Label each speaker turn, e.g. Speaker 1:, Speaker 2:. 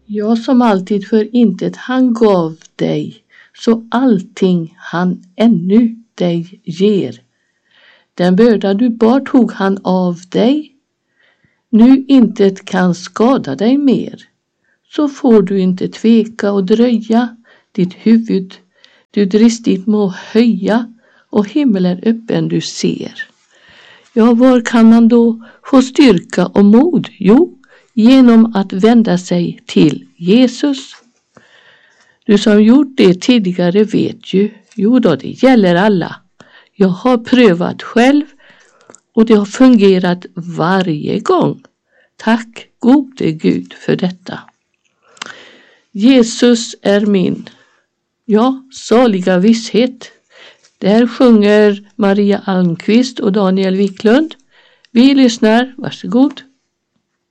Speaker 1: Ja, som alltid för intet han gav dig, så allting han ännu dig ger. Den börda du bar tog han av dig, nu intet kan skada dig mer. Så får du inte tveka och dröja, ditt huvud du dristigt må höja, och himmelen öppen du ser. Ja, var kan man då få styrka och mod? Jo, genom att vända sig till Jesus. Du som gjort det tidigare vet ju, jo då, det gäller alla. Jag har prövat själv och det har fungerat varje gång. Tack gode Gud för detta. Jesus är min, ja, saliga visshet. Där sjunger Maria Almqvist och Daniel Wiklund. Vi lyssnar, varsågod.